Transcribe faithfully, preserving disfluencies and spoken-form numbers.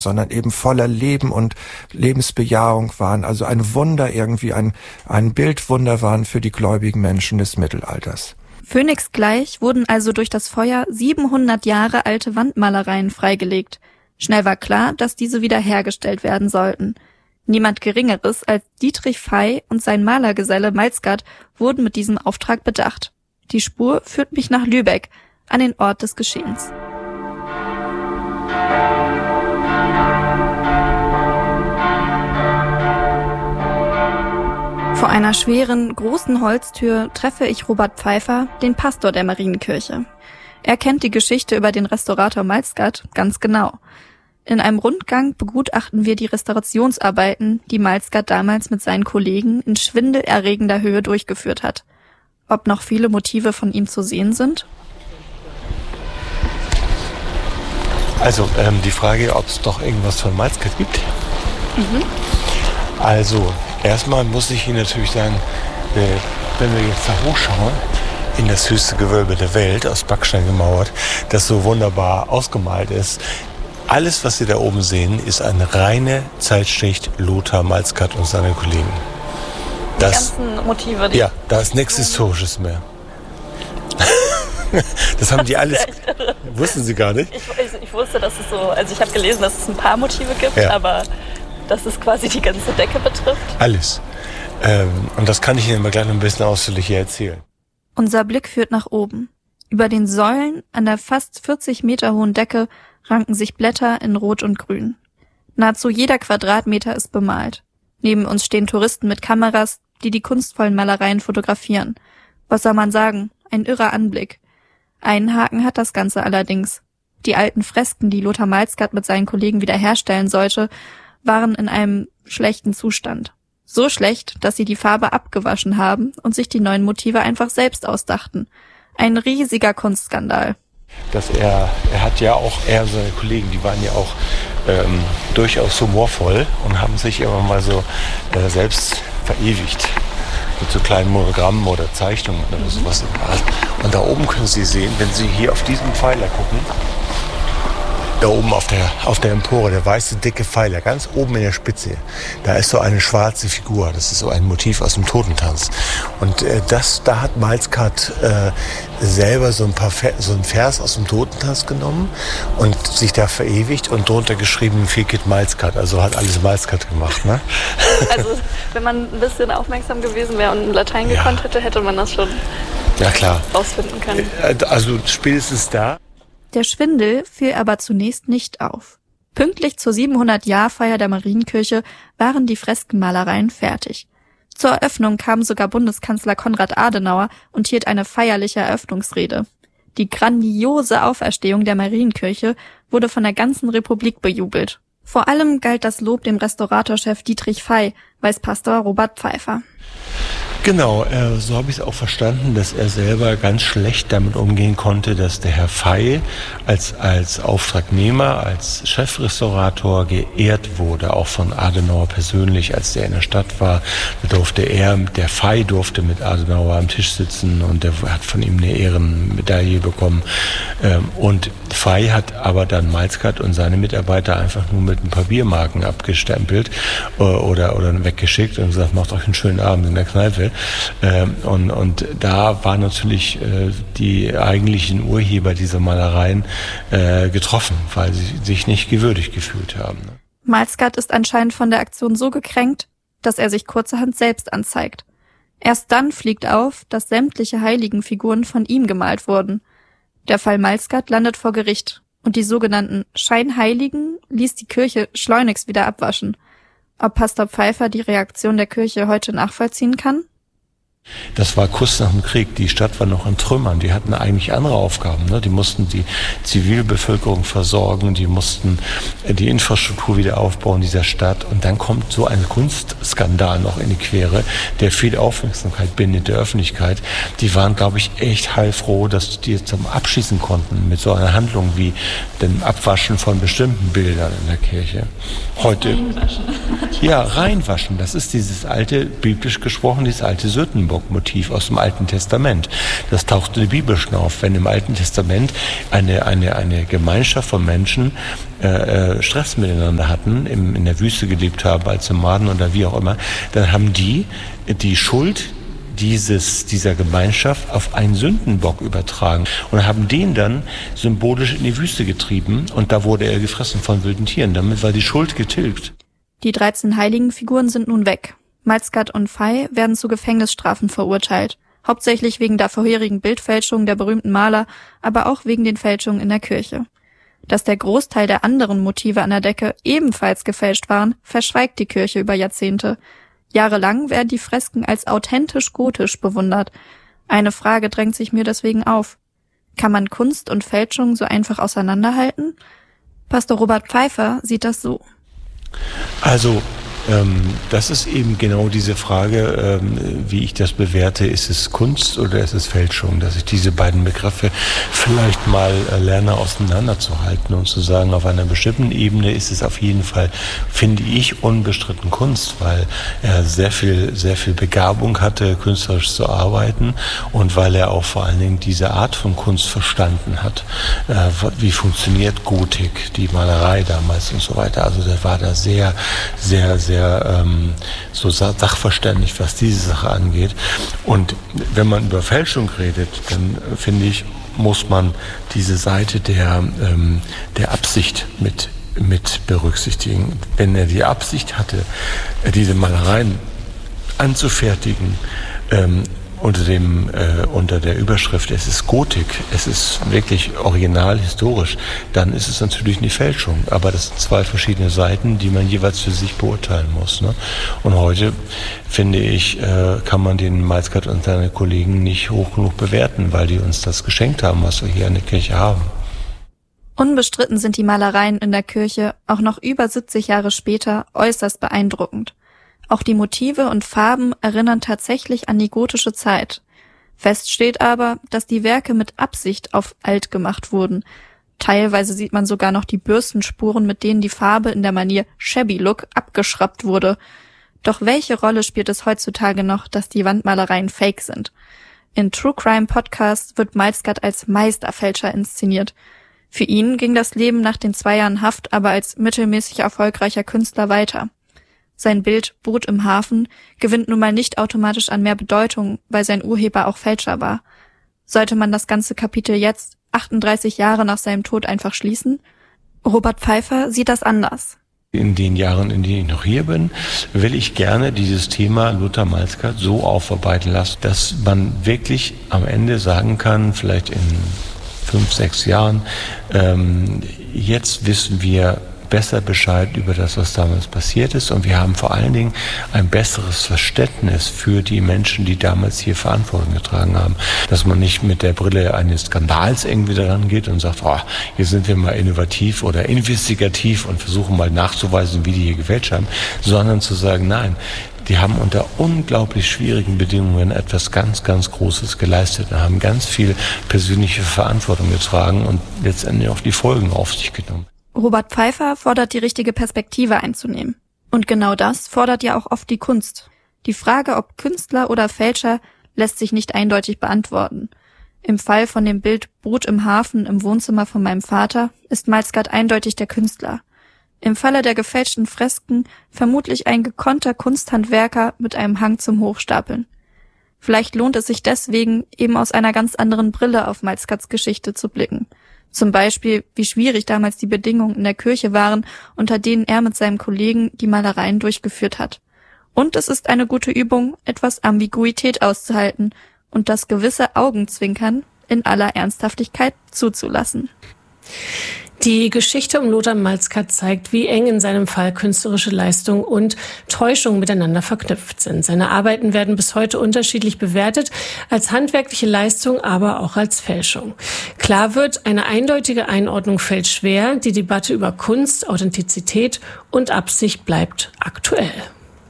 sondern eben voller Leben und Lebensbejahung waren. Also ein Wunder irgendwie, ein, ein Bildwunder waren für die gläubigen Menschen des Mittelalters. Phönixgleich wurden also durch das Feuer siebenhundert Jahre alte Wandmalereien freigelegt. Schnell war klar, dass diese wiederhergestellt werden sollten. Niemand Geringeres als Dietrich Fey und sein Malergeselle Malsgaard wurden mit diesem Auftrag bedacht. Die Spur führt mich nach Lübeck, an den Ort des Geschehens. Vor einer schweren, großen Holztür treffe ich Robert Pfeiffer, den Pastor der Marienkirche. Er kennt die Geschichte über den Restaurator Malsgaard ganz genau. In einem Rundgang begutachten wir die Restaurationsarbeiten, die Malsgaard damals mit seinen Kollegen in schwindelerregender Höhe durchgeführt hat. Ob noch viele Motive von ihm zu sehen sind? Also ähm, die Frage, ob es doch irgendwas von Malsgaard gibt. Mhm. Also erstmal muss ich Ihnen natürlich sagen, äh, wenn wir jetzt da hochschauen, in das höchste Gewölbe der Welt, aus Backstein gemauert, das so wunderbar ausgemalt ist. Alles, was Sie da oben sehen, ist eine reine Zeitschicht Lothar Malsgaard und seine Kollegen. Das, die ganzen Motive. Die ja, da ist nichts Historisches mehr. Das haben die alles. Wussten Sie gar nicht? Ich, ich, ich wusste, dass es so. Also ich habe gelesen, dass es ein paar Motive gibt, ja. Aber dass es quasi die ganze Decke betrifft. Alles. Ähm, und das kann ich Ihnen mal gleich noch ein bisschen ausführlicher erzählen. Unser Blick führt nach oben. Über den Säulen an der fast vierzig Meter hohen Decke ranken sich Blätter in Rot und Grün. Nahezu jeder Quadratmeter ist bemalt. Neben uns stehen Touristen mit Kameras, die die kunstvollen Malereien fotografieren. Was soll man sagen? Ein irrer Anblick. Einen Haken hat das Ganze allerdings. Die alten Fresken, die Lothar Malsgaard mit seinen Kollegen wiederherstellen sollte, waren in einem schlechten Zustand. So schlecht, dass sie die Farbe abgewaschen haben und sich die neuen Motive einfach selbst ausdachten. Ein riesiger Kunstskandal. Dass er, er hat ja auch, er und seine Kollegen, die waren ja auch ähm, durchaus humorvoll und haben sich immer mal so äh, selbst verewigt. Mit so kleinen Monogrammen oder Zeichnungen oder sowas. Und da oben können Sie sehen, wenn Sie hier auf diesen Pfeiler gucken, da oben auf der, auf der Empore, der weiße, dicke Pfeiler, ganz oben in der Spitze, da ist so eine schwarze Figur. Das ist so ein Motiv aus dem Totentanz. Und äh, das, da hat Malsgaard äh, selber so ein paar Ver- so einen Vers aus dem Totentanz genommen und sich da verewigt und drunter geschrieben, Fec it Malsgaard. Also hat alles Malsgaard gemacht, ne? Also, wenn man ein bisschen aufmerksam gewesen wäre und in Latein gekonnt ja. hätte, hätte man das schon ja, klar. rausfinden können. Also spätestens da. Der Schwindel fiel aber zunächst nicht auf. Pünktlich zur siebenhundert-Jahr-Feier der Marienkirche waren die Freskenmalereien fertig. Zur Eröffnung kam sogar Bundeskanzler Konrad Adenauer und hielt eine feierliche Eröffnungsrede. Die grandiose Auferstehung der Marienkirche wurde von der ganzen Republik bejubelt. Vor allem galt das Lob dem Restauratorchef Dietrich Fey, weiß Pastor Robert Pfeiffer. Genau, äh, so habe ich es auch verstanden, dass er selber ganz schlecht damit umgehen konnte, dass der Herr Fey als als Auftragnehmer, als Chefrestaurator geehrt wurde, auch von Adenauer persönlich, als der in der Stadt war. Da durfte er, der Fey durfte mit Adenauer am Tisch sitzen und der hat von ihm eine Ehrenmedaille bekommen. Ähm, und Fey hat aber dann Malsgaard und seine Mitarbeiter einfach nur mit ein paar Biermarken abgestempelt äh, oder oder weggeschickt und gesagt, macht euch einen schönen Abend in der Kneipe. Ähm, und, und da waren natürlich äh, die eigentlichen Urheber dieser Malereien äh, getroffen, weil sie sich nicht gewürdigt gefühlt haben. Malsgaard ist anscheinend von der Aktion so gekränkt, dass er sich kurzerhand selbst anzeigt. Erst dann fliegt auf, dass sämtliche Heiligenfiguren von ihm gemalt wurden. Der Fall Malsgaard landet vor Gericht und die sogenannten Scheinheiligen ließ die Kirche schleunigst wieder abwaschen. Ob Pastor Pfeiffer die Reaktion der Kirche heute nachvollziehen kann? Das war kurz nach dem Krieg. Die Stadt war noch in Trümmern. Die hatten eigentlich andere Aufgaben. Ne? Die mussten die Zivilbevölkerung versorgen, die mussten die Infrastruktur wieder aufbauen dieser Stadt. Und dann kommt so ein Kunstskandal noch in die Quere, der viel Aufmerksamkeit bindet der Öffentlichkeit. Die waren, glaube ich, echt heilfroh, dass die jetzt abschließen konnten mit so einer Handlung wie dem Abwaschen von bestimmten Bildern in der Kirche. Heute, reinwaschen. Ja, reinwaschen. Das ist dieses alte, biblisch gesprochen, dieses alte Sündenbock. Sündenbock-Motiv aus dem Alten Testament. Das taucht in der Bibel schon auf. Wenn im Alten Testament eine, eine, eine Gemeinschaft von Menschen äh, Stress miteinander hatten, im, in der Wüste gelebt haben als Nomaden oder wie auch immer, dann haben die die Schuld dieses, dieser Gemeinschaft auf einen Sündenbock übertragen und haben den dann symbolisch in die Wüste getrieben und da wurde er gefressen von wilden Tieren. Damit war die Schuld getilgt. Die dreizehn Heiligenfiguren sind nun weg. Malskat und Fey werden zu Gefängnisstrafen verurteilt. Hauptsächlich wegen der vorherigen Bildfälschung der berühmten Maler, aber auch wegen den Fälschungen in der Kirche. Dass der Großteil der anderen Motive an der Decke ebenfalls gefälscht waren, verschweigt die Kirche über Jahrzehnte. Jahrelang werden die Fresken als authentisch gotisch bewundert. Eine Frage drängt sich mir deswegen auf. Kann man Kunst und Fälschung so einfach auseinanderhalten? Pastor Robert Pfeiffer sieht das so. Also, ähm, das ist eben genau diese Frage, ähm, wie ich das bewerte. Ist es Kunst oder ist es Fälschung? Dass ich diese beiden Begriffe vielleicht mal äh, lerne auseinanderzuhalten und zu sagen, auf einer bestimmten Ebene ist es auf jeden Fall, finde ich, unbestritten Kunst, weil er sehr viel, sehr viel Begabung hatte, künstlerisch zu arbeiten und weil er auch vor allen Dingen diese Art von Kunst verstanden hat. Äh, wie funktioniert Gotik, die Malerei damals und so weiter. Also der war da sehr, sehr, sehr sehr ähm, so sachverständig, was diese Sache angeht. Und wenn man über Fälschung redet, dann äh, finde ich, muss man diese Seite der, ähm, der Absicht mit, mit berücksichtigen. Wenn er die Absicht hatte, äh, diese Malereien anzufertigen, ähm, unter dem äh, unter der Überschrift, es ist Gotik, es ist wirklich original, historisch, dann ist es natürlich eine Fälschung. Aber das sind zwei verschiedene Seiten, die man jeweils für sich beurteilen muss. Ne? Und heute, finde ich, äh, kann man den Malskat und seine Kollegen nicht hoch genug bewerten, weil die uns das geschenkt haben, was wir hier in der Kirche haben. Unbestritten sind die Malereien in der Kirche auch noch über siebzig Jahre später äußerst beeindruckend. Auch die Motive und Farben erinnern tatsächlich an die gotische Zeit. Fest steht aber, dass die Werke mit Absicht auf alt gemacht wurden. Teilweise sieht man sogar noch die Bürstenspuren, mit denen die Farbe in der Manier Shabby Look abgeschraubt wurde. Doch welche Rolle spielt es heutzutage noch, dass die Wandmalereien fake sind? In True Crime Podcasts wird Malskat als Meisterfälscher inszeniert. Für ihn ging das Leben nach den zwei Jahren Haft aber als mittelmäßig erfolgreicher Künstler weiter. Sein Bild Boot im Hafen gewinnt nun mal nicht automatisch an mehr Bedeutung, weil sein Urheber auch Fälscher war. Sollte man das ganze Kapitel jetzt, achtunddreißig Jahre nach seinem Tod, einfach schließen? Robert Pfeiffer sieht das anders. In den Jahren, in denen ich noch hier bin, will ich gerne dieses Thema Lothar Malskat so aufarbeiten lassen, dass man wirklich am Ende sagen kann, vielleicht in fünf, sechs Jahren, ähm, jetzt wissen wir besser Bescheid über das, was damals passiert ist. Und wir haben vor allen Dingen ein besseres Verständnis für die Menschen, die damals hier Verantwortung getragen haben. Dass man nicht mit der Brille eines Skandals irgendwie daran geht und sagt, oh, hier sind wir mal innovativ oder investigativ und versuchen mal nachzuweisen, wie die hier gefälscht haben, sondern zu sagen, nein, die haben unter unglaublich schwierigen Bedingungen etwas ganz, ganz Großes geleistet und haben ganz viel persönliche Verantwortung getragen und letztendlich auch die Folgen auf sich genommen. Robert Pfeiffer fordert, die richtige Perspektive einzunehmen. Und genau das fordert ja auch oft die Kunst. Die Frage, ob Künstler oder Fälscher, lässt sich nicht eindeutig beantworten. Im Fall von dem Bild Boot im Hafen im Wohnzimmer von meinem Vater ist Malskat eindeutig der Künstler. Im Falle der gefälschten Fresken vermutlich ein gekonnter Kunsthandwerker mit einem Hang zum Hochstapeln. Vielleicht lohnt es sich deswegen, eben aus einer ganz anderen Brille auf Malskats Geschichte zu blicken. Zum Beispiel, wie schwierig damals die Bedingungen in der Kirche waren, unter denen er mit seinem Kollegen die Malereien durchgeführt hat. Und es ist eine gute Übung, etwas Ambiguität auszuhalten und das gewisse Augenzwinkern in aller Ernsthaftigkeit zuzulassen. Die Geschichte um Lothar Malskat zeigt, wie eng in seinem Fall künstlerische Leistung und Täuschung miteinander verknüpft sind. Seine Arbeiten werden bis heute unterschiedlich bewertet, als handwerkliche Leistung, aber auch als Fälschung. Klar wird, eine eindeutige Einordnung fällt schwer. Die Debatte über Kunst, Authentizität und Absicht bleibt aktuell.